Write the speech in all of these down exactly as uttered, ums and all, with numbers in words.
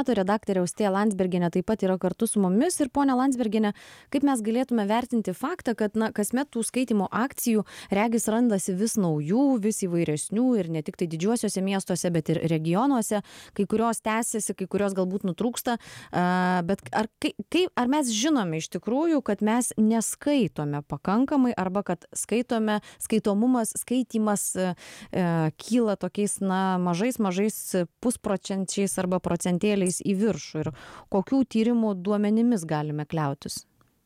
organizatorė, daktarė Austėja Landsbergienė taip pat yra kartu su mumis. Ir ponia Landsbergienė, kaip mes galėtume vertinti faktą, kad na, kasmet tų skaitymo akcijų regis randasi vis naujų, vis įvairesnių ir ne tik tai didžiuosiuose miestuose, bet ir regionuose, kai kurios tęsiasi, kai kurios galbūt nutrūksta. Bet ar, kai, ar mes žinome iš tikrųjų, kad mes neskaitome pakankamai arba kad skaitome, skaitomumas, skaitymas e, kyla tokiais na, mažais, mažais pusprocenčiais arba procentėliais į viršų ir kokių tyrimų duomenimis galime kliautis?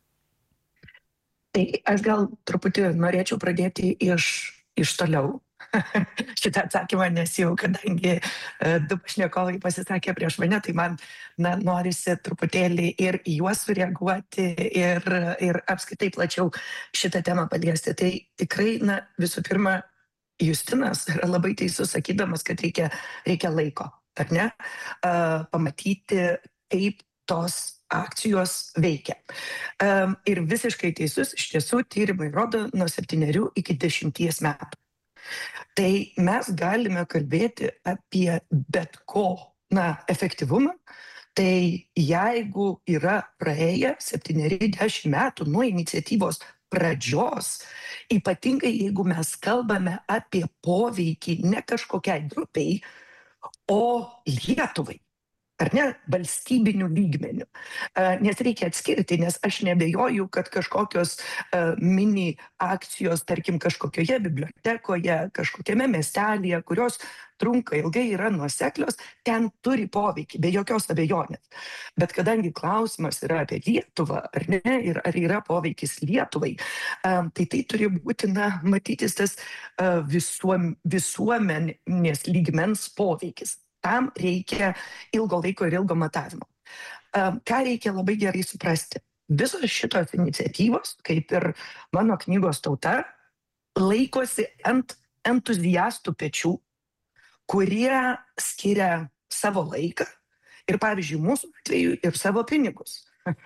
Tai aš gal truputį norėčiau pradėti iš, iš toliau šitą atsakymą, nes jau kadangi du pašnekovai pasisakė prieš mane, tai man na, norisi truputėlį ir į juos sureaguoti ir, ir apskritai plačiau šitą temą paliesti. Tai tikrai, na, visų pirma, Justinas yra labai teisus, sakydamas, kad reikia, reikia laiko, ar ne? Uh, pamatyti, kaip tos akcijos veikia. Um, ir visiškai teisus, iš tiesų, tyrimai rodo nuo septynerių iki dešimties metų. Tai mes galime kalbėti apie bet ko, na, efektyvumą. Tai jeigu yra praėję septyneri dešimt metų nuo iniciatyvos pradžios, ypatingai jeigu mes kalbame apie poveikį ne kažkokiai grupiai, o Lietuvai, ar ne, valstybinių lygmenių. Nes reikia atskirti, nes aš nebejoju, kad kažkokios mini akcijos, tarkim, kažkokioje bibliotekoje, kažkokiame miestelėje, kurios trunka ilgai, yra nuoseklios, ten turi poveikį, be jokios abejonės. Bet kadangi klausimas yra apie Lietuvą, ar ne, ir ar yra poveikis Lietuvai, tai tai turi būti, na, matytis tas visuom, visuomenės lygmens poveikis. Tam reikia ilgo laiko ir ilgo matavimo. Ką reikia labai gerai suprasti? Visos šitos iniciatyvos, kaip ir mano knygos Tauta, laikosi ant entuziastų pečių, kurie skiria savo laiką ir, pavyzdžiui, mūsų atveju ir savo pinigus.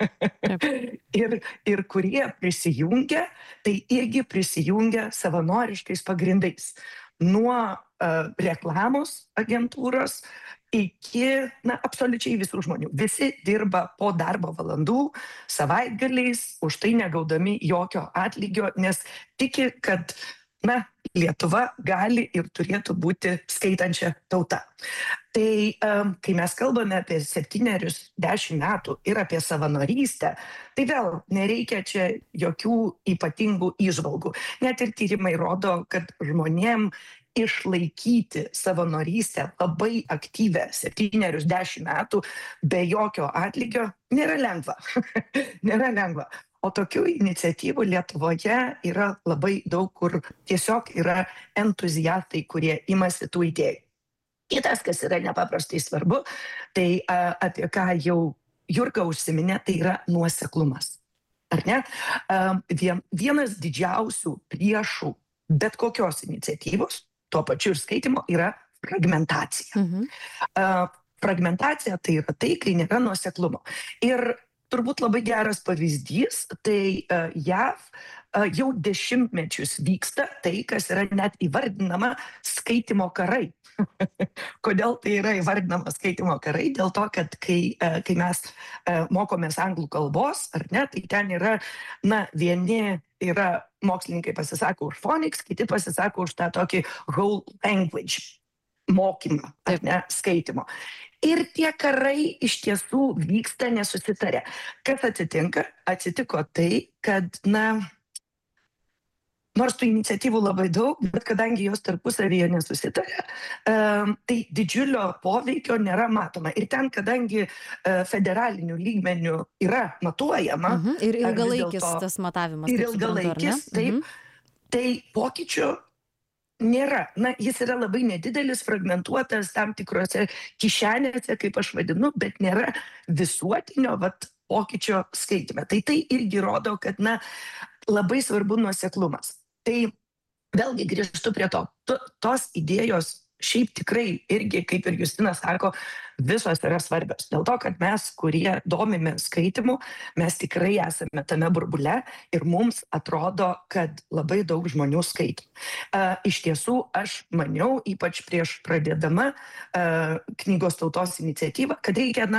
ir, ir kurie prisijungia, tai irgi prisijungia savanoriškais pagrindais. Nuo uh, reklamos agentūros iki, na, absoliučiai visų žmonių. Visi dirba po darbo valandų, savaitgaliais, už tai negaudami jokio atlygio, nes tiki, kad, na, Lietuva gali ir turėtų būti skaitančia tauta. Tai um, kai mes kalbame apie septynerius dešimt metų ir apie savanorystę, tai vėl nereikia čia jokių ypatingų įžvalgų. Net ir tyrimai rodo, kad žmonėm išlaikyti savanorystę labai aktyvę septynerius dešimt metų be jokio atlygio nėra lengva. nėra lengva. O tokių iniciatyvų Lietuvoje yra labai daug, kur tiesiog yra entuziastai, kurie imasi tų idėjų. Kitas, kas yra nepaprastai svarbu, tai a, apie ką jau Jurga užsiminė, tai yra nuoseklumas. Ar ne? A, vien, vienas didžiausių priešų bet kokios iniciatyvos, tuo pačiu ir skaitimo, yra fragmentacija. Mhm. A, fragmentacija tai yra tai, kai nėra nuoseklumo. Ir turbūt labai geras pavyzdys, tai uh, J A V uh, jau dešimtmečius vyksta tai, kas yra net įvardinama skaitimo karai. Kodėl tai yra įvardinama skaitimo karai? Dėl to, kad kai, uh, kai mes uh, mokomės anglų kalbos, ar ne, tai ten yra, na, vieni yra mokslininkai pasisako už phonics, kiti pasisako už tą tokį whole language mokymą, ar ne, skaitimo. Ir tie karai iš tiesų vyksta nesusitarę. Kas atsitinka? Atsitiko tai, kad, na, nors tų iniciatyvų labai daug, bet kadangi jos tarpusavyje nesusitarė, um, tai didžiulio poveikio nėra matoma. Ir ten, kadangi uh, federalinių lygmenių yra matuojama. Mhm. Ir ilgalaikis tas matavimas. Ir ilgalaikis, taip, mhm. Tai pokyčio nėra. Na, jis yra labai nedidelis, fragmentuotas tam tikrose kišenėse, kaip aš vadinu, bet nėra visuotinio vat, pokyčio skaitime. Tai tai irgi rodo, kad, na, labai svarbu nuoseklumas. Tai vėlgi grįžtu prie to. Tos idėjos šiaip tikrai irgi, kaip ir Justinas sako, visos yra svarbios. Dėl to, kad mes, kurie domime skaitimu, mes tikrai esame tame burbule ir mums atrodo, kad labai daug žmonių skaito. Uh, iš tiesų, aš maniau, ypač prieš pradėdama uh, knygos Tautos iniciatyvą, kad reikia, na,